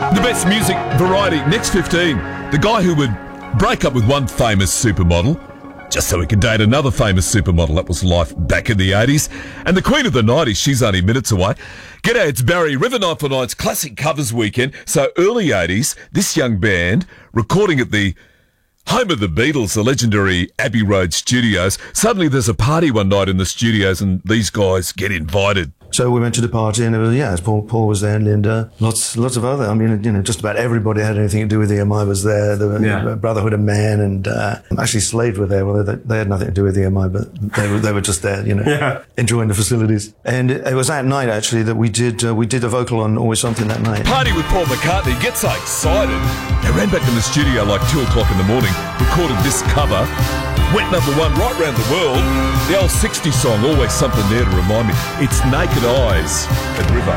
The best music variety, next 15. The guy who would break up with one famous supermodel just so he could date another famous supermodel. That was life back in the 80s. And the queen of the 90s, she's only minutes away. G'day, it's Barry, River 949's Classic Covers Weekend. So early 80s, this young band recording at the home of the Beatles, the legendary Abbey Road Studios. Suddenly there's a party one night in the studios and these guys get invited. So we went to the party and it was, Paul was there and Linda, lots of other, just about everybody had anything to do with EMI was there. The Brotherhood of Man and actually Slade were there. Well, they had nothing to do with EMI, but they were just there, enjoying the facilities. And it was that night actually that we did a vocal on Always Something that night. Party with Paul McCartney, get so excited. They ran back in the studio like 2 o'clock in the morning, recorded this cover. Went number 1 right round the world. The old 60s song, Always Something There to Remind Me. It's Naked Eyes at River.